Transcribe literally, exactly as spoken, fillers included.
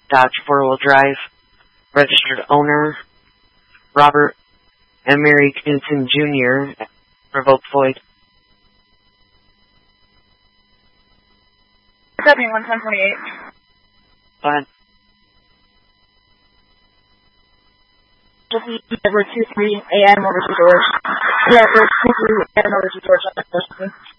Dodge four-wheel drive. Registered owner, Robert and Mary Clinton Junior Revoked void. seventy-one ten twenty-eight. Go ahead. Just number two three A M over to doors. Yeah, two three A M over to doors.